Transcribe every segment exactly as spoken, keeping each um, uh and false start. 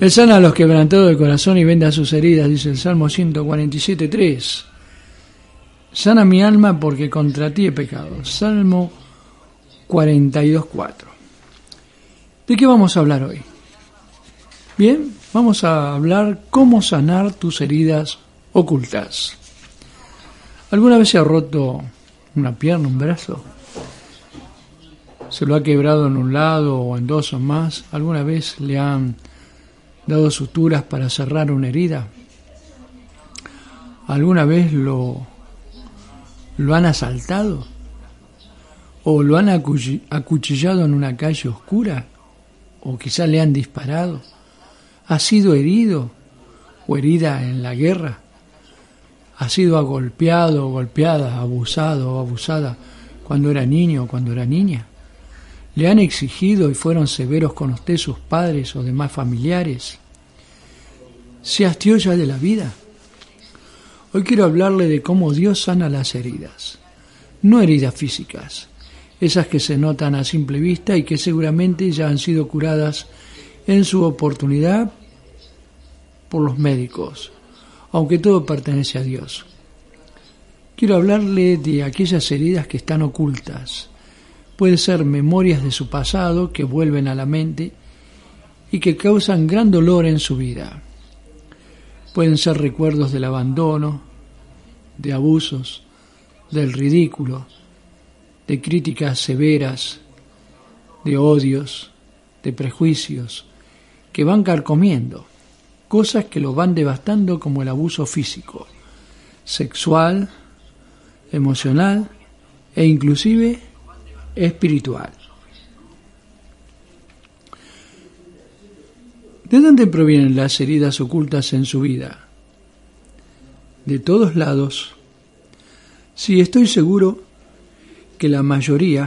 Él sana a los quebrantados de corazón y venda sus heridas, dice el Salmo ciento cuarenta y siete, tres. Sana mi alma porque contra ti he pecado. Salmo cuarenta y dos, cuatro. ¿De qué vamos a hablar hoy? Bien, vamos a hablar cómo sanar tus heridas ocultas. ¿Alguna vez se ha roto una pierna, un brazo? ¿Se lo ha quebrado en un lado o en dos o más? ¿Alguna vez le han dado suturas para cerrar una herida? ¿Alguna vez lo, lo han asaltado? ¿O lo han acuchillado en una calle oscura? ¿O quizá le han disparado? ¿Ha sido herido o herida en la guerra? ¿Ha sido golpeado o golpeada, abusado o abusada cuando era niño o cuando era niña? ¿Le han exigido y fueron severos con usted sus padres o demás familiares? ¿Se hastió ya de la vida? Hoy quiero hablarle de cómo Dios sana las heridas. No heridas físicas, esas que se notan a simple vista y que seguramente ya han sido curadas en su oportunidad por los médicos, aunque todo pertenece a Dios. Quiero hablarle de aquellas heridas que están ocultas. Pueden ser memorias de su pasado que vuelven a la mente y que causan gran dolor en su vida. Pueden ser recuerdos del abandono, de abusos, del ridículo, de críticas severas, de odios, de prejuicios, que van carcomiendo, cosas que lo van devastando como el abuso físico, sexual, emocional e inclusive espiritual. ¿De dónde provienen las heridas ocultas en su vida? De todos lados. Sí, estoy seguro que la mayoría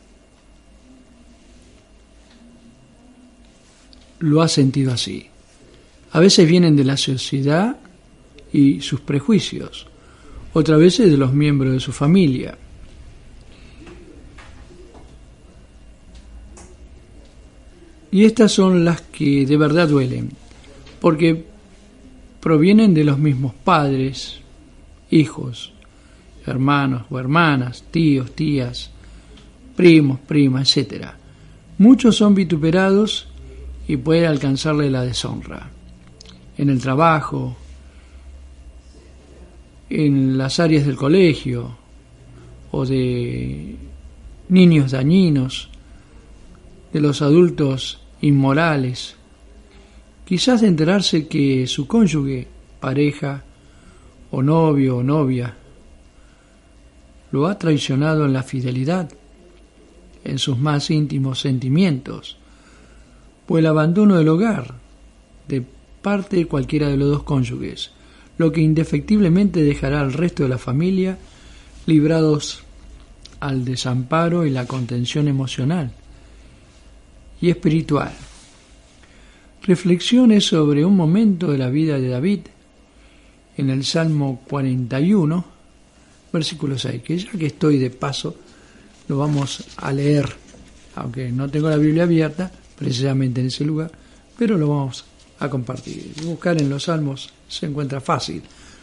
lo ha sentido así. A veces vienen de la sociedad y sus prejuicios, otras veces de los miembros de su familia. Y estas son las que de verdad duelen, porque provienen de los mismos padres, hijos, hermanos o hermanas, tíos, tías, primos, primas, etcétera. Muchos son vituperados y puede alcanzarle la deshonra. En el trabajo, en las áreas del colegio o de niños dañinos, de los adultos inmorales, quizás de enterarse que su cónyuge, pareja o novio o novia lo ha traicionado en la fidelidad, en sus más íntimos sentimientos, o el abandono del hogar de parte de cualquiera de los dos cónyuges, lo que indefectiblemente dejará al resto de la familia librados al desamparo y la contención emocional y espiritual. Reflexione sobre un momento de la vida de David en el Salmo cuarenta y uno, versículo seis, que ya que estoy de paso lo vamos a leer, aunque no tengo la Biblia abierta precisamente en ese lugar, pero lo vamos a compartir. Buscar en los Salmos se encuentra fácil.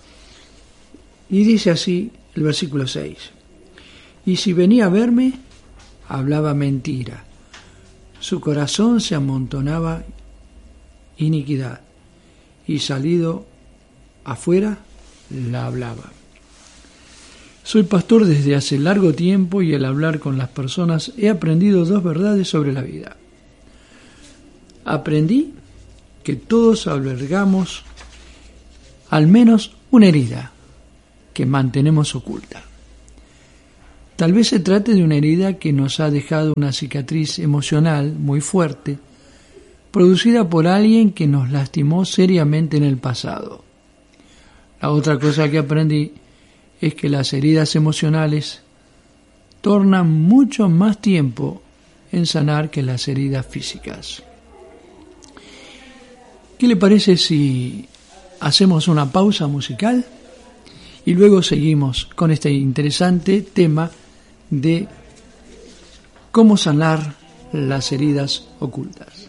Y dice así el versículo seis: y si venía a verme, hablaba mentira, su corazón se amontonaba iniquidad, y salido afuera la hablaba. Soy pastor desde hace largo tiempo y al hablar con las personas he aprendido dos verdades sobre la vida. Aprendí que todos albergamos al menos una herida que mantenemos oculta. Tal vez se trate de una herida que nos ha dejado una cicatriz emocional muy fuerte, producida por alguien que nos lastimó seriamente en el pasado. La otra cosa que aprendí es que las heridas emocionales tornan mucho más tiempo en sanar que las heridas físicas. ¿Qué le parece si hacemos una pausa musical y luego seguimos con este interesante tema de cómo sanar las heridas ocultas?